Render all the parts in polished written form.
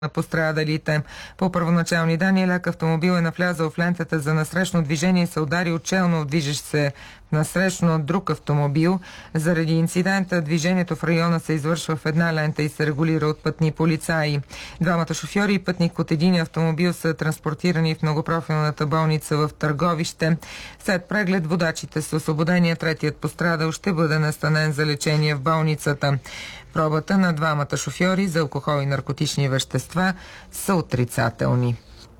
на пострадалите. По първоначални данни, лек автомобил е навлязъл в лентата за насрещно движение и се ударил челно движещ се насрещно от друг автомобил. Заради инцидента движението в района се извършва в една лента и се регулира от пътни полицаи. Двамата шофьори и пътник от един автомобил са транспортирани в многопрофилната болница в Търговище. След преглед водачите са освободени, третият пострадал ще бъде настанен за лечение в болницата. Пробата на двамата шофьори за алкохол и наркотични вещества са отрицателни.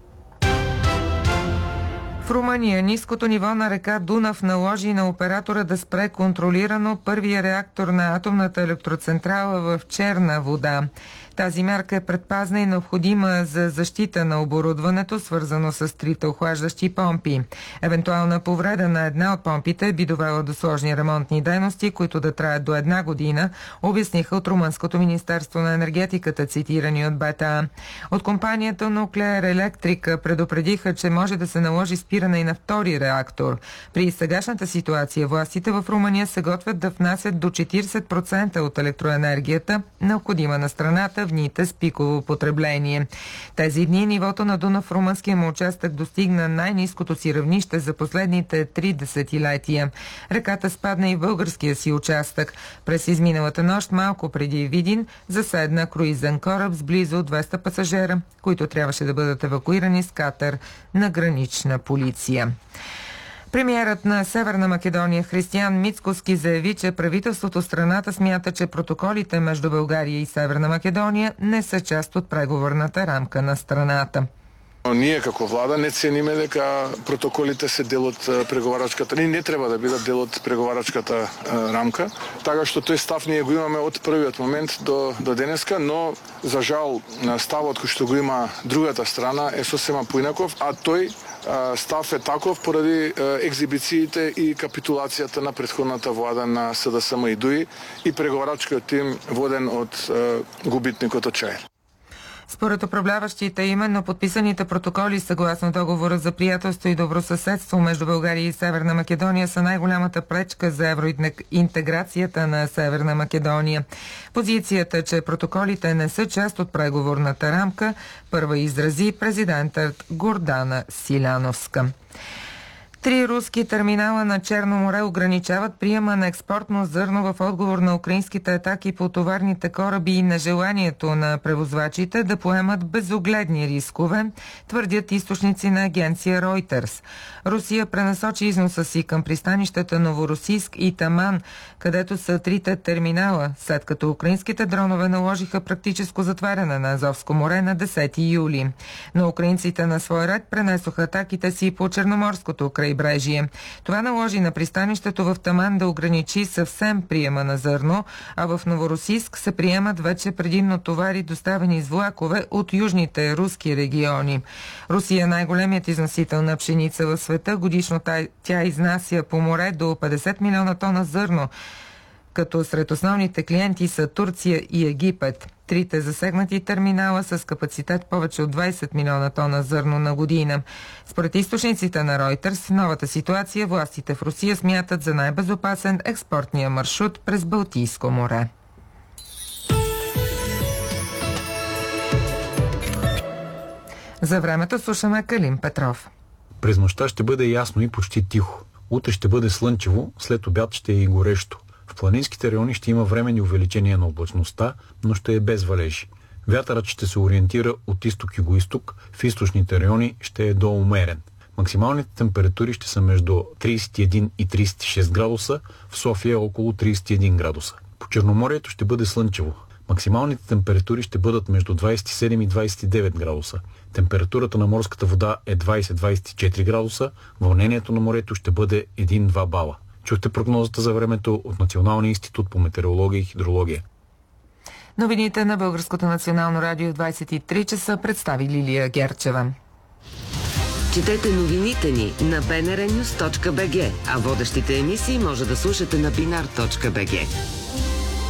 В Румъния ниското ниво на река Дунав наложи на оператора да спре контролирано първия реактор на атомната електроцентрала в черна вода. Тази мярка е предпазна и необходима за защита на оборудването, свързано с трите охлаждащи помпи. Евентуална повреда на една от помпите би довела до сложни ремонтни дейности, които да траят до 1 година, обясниха от Румънското министерство на енергетиката, цитирани от БТА. От компанията Nuclear Electric предупредиха, че може да се наложи спиране и на втори реактор. При сегашната ситуация властите в Румъния се готвят да внасят до 40% от електроенергията, необходима на страната в дните с пиково потребление. Тези дни нивото на Дунав в румънския му участък достигна най-ниското си равнище за последните 3 десетилетия. Реката спадна и в българския си участък. През изминалата нощ, малко преди Видин, заседна круизен кораб с близо 200 пасажера, които трябваше да бъдат евакуирани с катер на гранична полиция. Премиерът на Северна Македония Християн Мицкоски заяви, че правителството страната смята, че протоколите между България и Северна Македония не са част от преговорната рамка на страната. Ние како влада не цениме дека протоколите се дел од преговарачката. Не треба да бидат дел од преговарачката рамка. Така што тој став ние го имаме од првиот момент до денеска, но за жал ставот кој што го има другата страна е сосема поинаков, а тој став е таков поради екзибициите и капитулацијата на претходната влада на СДСМ и ДУИ и преговарачкиот тим воден од губитникот од Чаир. Според управляващите, именно подписаните протоколи съгласно договора за приятелство и добросъседство между България и Северна Македония са най-голямата пречка за евроинтеграцията на Северна Македония. Позицията, че протоколите не са част от преговорната рамка, първа изрази президентът Гордана Силяновска. 3 руски терминала на Черно море ограничават приема на експортно зърно в отговор на украинските атаки по товарните кораби и нежеланието на превозвачите да поемат безогледни рискове, твърдят източници на агенция Reuters. Русия пренасочи износа си към пристанищата Новоросийск и Таман, където са 3 терминала, след като украинските дронове наложиха практическо затваряне на Азовско море на 10 юли. Но украинците на свой ред пренесоха атаките си по Черноморското крайбрежие. Това наложи на пристанището в Таман да ограничи съвсем приема на зърно, а в Новоросийск се приемат вече предимно товари, доставени с влакове от южните руски региони. Русия е най-големият износител на пшеница в света. Годишно тя изнася по море до 50 милиона тона зърно, като сред основните клиенти са Турция и Египет. 3 засегнати терминала с капацитет повече от 20 милиона тона зърно на година. Според източниците на Reuters, в новата ситуация властите в Русия смятат за най-безопасен експортния маршрут през Балтийско море. За времето слушаме Калин Петров. През нощта ще бъде ясно и почти тихо. Утре ще бъде слънчево, след обяд ще е и горещо. В планинските райони ще има временни увеличения на облачността, но ще е без валежи. Вятърът ще се ориентира от изток-югоизток, в източните райони ще е до умерен. Максималните температури ще са между 31 и 36 градуса, в София около 31 градуса. По Черноморието ще бъде слънчево. Максималните температури ще бъдат между 27 и 29 градуса. Температурата на морската вода е 20-24 градуса, вълнението на морето ще бъде 1-2 бала. Чухте прогнозата за времето от Националния институт по метеорология и хидрология. Новините на Българското национално радио 23 часа представи Лилия Герчева. Четете новините ни на bnrnews.bg, а водещите емисии може да слушате на binar.bg.